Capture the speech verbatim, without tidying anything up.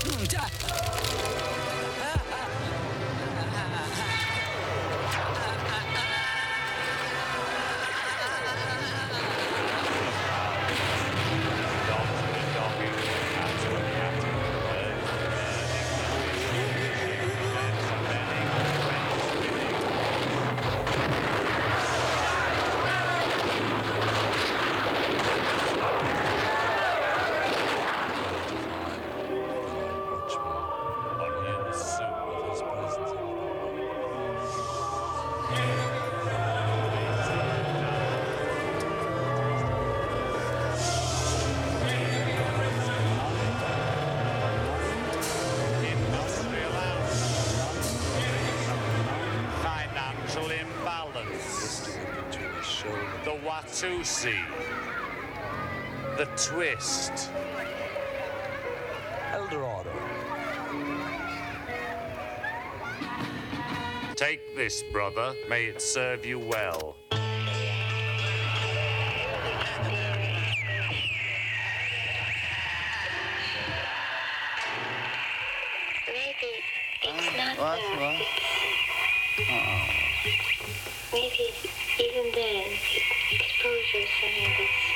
Watusi, the twist, Eldorado. Take this, brother. May it serve you well. Maybe it's not What? that. What? Uh-oh. Maybe even then, exposure is something that's